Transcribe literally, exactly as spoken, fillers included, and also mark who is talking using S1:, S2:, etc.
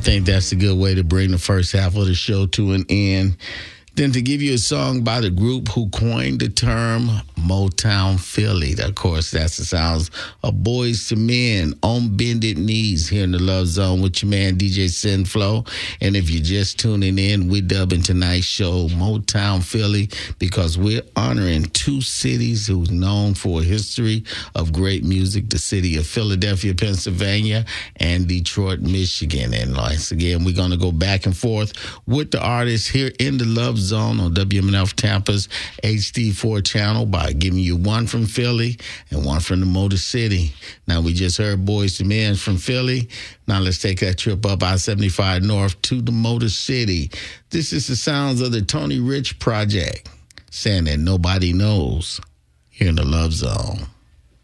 S1: think that's a good way to bring the first half of the show to an end. Then to give you a song by the group who coined the term Motown Philly. Of course, that's the sounds of Boys to Men on Bended Knees here in the Love Zone with your man D J Sinflow. And if you're just tuning in, we're dubbing tonight's show Motown Philly because we're honoring two cities who's known for a history of great music, the city of Philadelphia, Pennsylvania, and Detroit, Michigan. And once again, we're going to go back and forth with the artists here in the Love Zone on W M N F Tampa's H D four channel by giving you one from Philly and one from the Motor City. Now, we just heard Boys to Men from Philly. Now, let's take that trip up I seventy-five North to the Motor City. This is the sounds of the Tony Rich Project, saying that nobody knows here in the Love Zone.